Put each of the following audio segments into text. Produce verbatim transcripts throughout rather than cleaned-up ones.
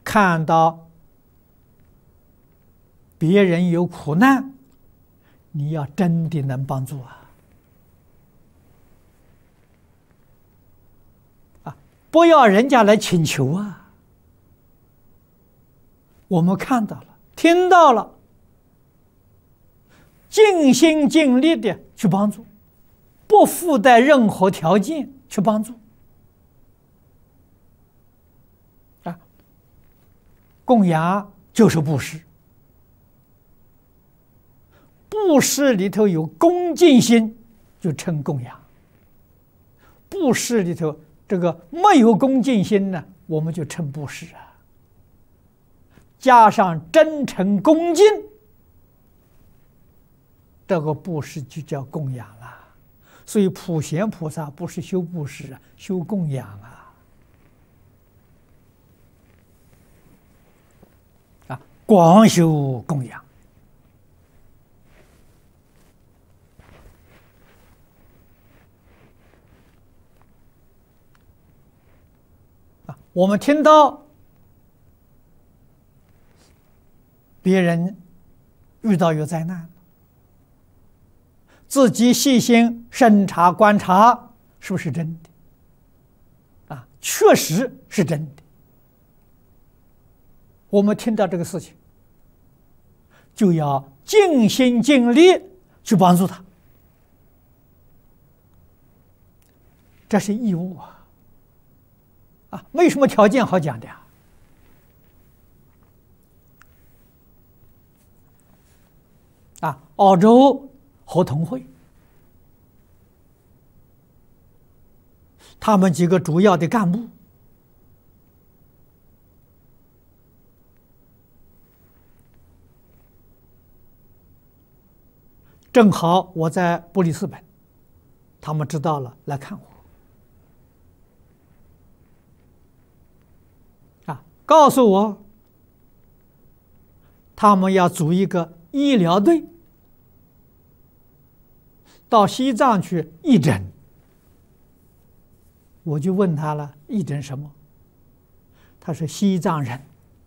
看到别人有苦难，你要真的能帮助啊！啊，不要人家来请求啊！我们看到了，听到了，尽心尽力的去帮助，不附带任何条件去帮助。啊，供养就是布施。布施里头有恭敬心，就称供养；布施里头这个没有恭敬心呢，我们就称布施啊。加上真诚恭敬，这个布施就叫供养了。所以普贤菩萨不是修布施啊，修供养啊。啊，广修供养。我们听到别人遇到有灾难，自己细心审查观察，是不是真的？啊，确实是真的。我们听到这个事情，就要尽心尽力去帮助他，这是义务啊。啊，没什么条件好讲的呀。啊，澳洲合同会，他们几个主要的干部，正好我在布里斯本，他们知道了来看我。告诉我，他们要组一个医疗队到西藏去义诊。我就问他了，义诊什么？他说西藏人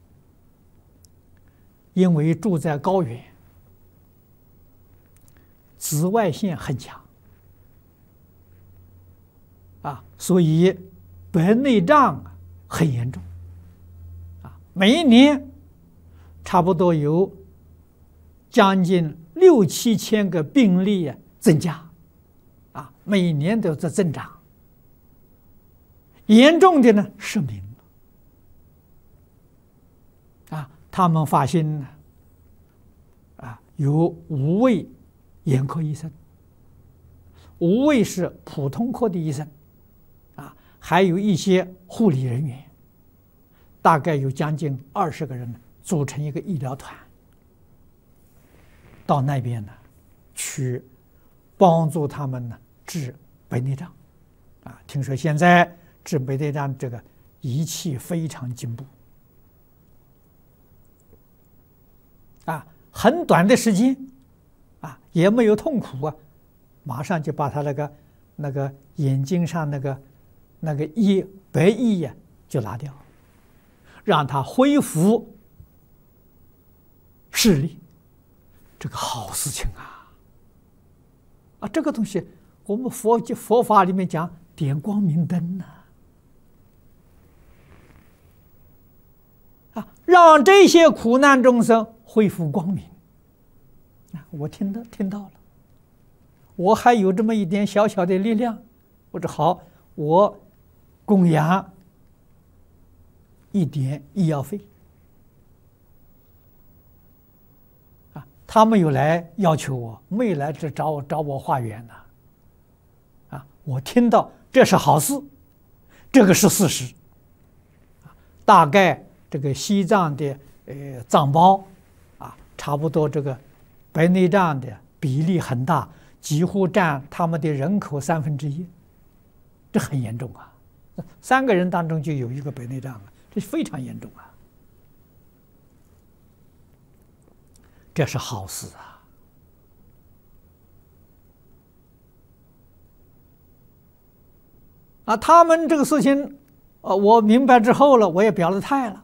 因为住在高原，紫外线很强啊，所以白内障很严重。每一年差不多有将近六七千个病例啊增加，啊，每一年都在增长。严重的呢失明，啊，他们发现呢，啊，有五位眼科医生，五位是普通科的医生，啊，还有一些护理人员。大概有将近二十个人组成一个医疗团，到那边呢，去帮助他们呢治白内障，啊，听说现在治白内障这个仪器非常进步，啊，很短的时间，啊，也没有痛苦啊，马上就把他那个那个眼睛上那个那个液白液呀就拿掉。让他恢复视力，这个好事情啊！啊，这个东西我们佛佛法里面讲点光明灯呢，啊，让这些苦难众生恢复光明。啊，我听到听到了，我还有这么一点小小的力量，我说好，我供养一点医药费，啊，他们有来要求我，没来这找我找我化缘呢，啊，我听到这是好事，这个是事实，大概这个西藏的呃藏胞，啊，差不多这个白内障的比例很大，几乎占他们的人口三分之一，这很严重啊，三个人当中就有一个白内障啊。这非常严重啊！这是好事啊！啊，他们这个事情，呃，我明白之后了，我也表了态了。